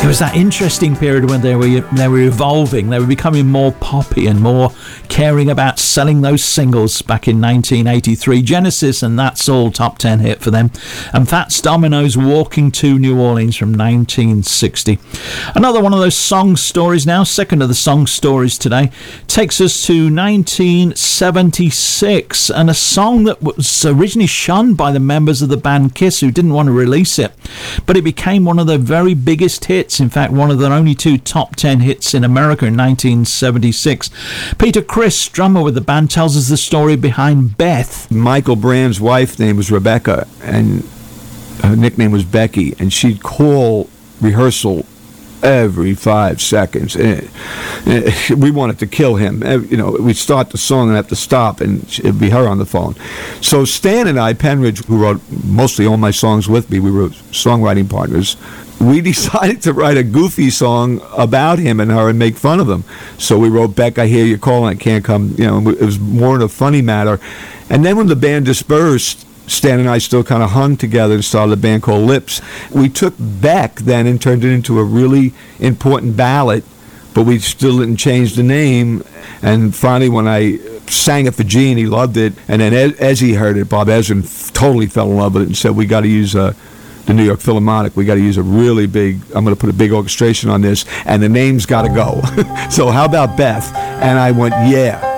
There was that interesting period when they were evolving. They were becoming more poppy and more caring about selling those singles back in 1983. Genesis and That's All, top 10 hit for them. And Fats Domino's Walking to New Orleans from 1960. Another one of those song stories now, second of the song stories today, takes us to 1976 and a song that was originally shunned by the members of the band Kiss, who didn't want to release it. But it became one of their very biggest hits. In fact, one of their only two top 10 hits in America in 1976. Peter Criss, drummer with the band, tells us the story behind Beth. Michael Brand's wife's name was Rebecca, and her nickname was Becky, and she'd call rehearsal every 5 seconds. We wanted to kill him. We'd start the song and have to stop, and it'd be her on the phone. So Stan and I, Penridge, who wrote mostly all my songs with me, we were songwriting partners, we decided to write a goofy song about him and her and make fun of them. So we wrote, Beck, I hear you calling, I can't come. It was more in a funny matter. And then when the band dispersed, Stan and I still kind of hung together and started a band called Lips. We took Beck then and turned it into a really important ballad, but we still didn't change the name. And finally, when I sang it for Gene, he loved it. And then as he heard it, Bob Ezrin totally fell in love with it and said, we got to use the New York Philharmonic. We got to use a really big, I'm going to put a big orchestration on this, and the name's got to go. So how about Beth? And I went, yeah.